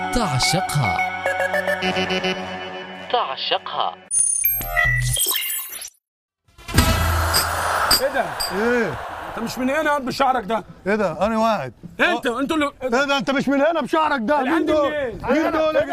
تعشقها. تعشقها. ايه ده؟ ايه؟ انت مش من هنا بشعرك ده؟ ايه ده؟ انا واحد. انتوا اللي ايه ده؟ انت مش من هنا بشعرك ده؟ مين عندي دول؟ منين؟ مين دول؟